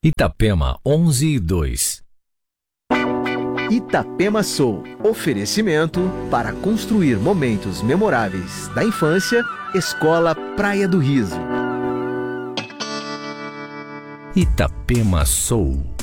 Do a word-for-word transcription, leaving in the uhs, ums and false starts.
Itapema onze e dois. Itapema Soul. Oferecimento para construir momentos memoráveis da infância. Escola Praia do Riso. Itapema Soul.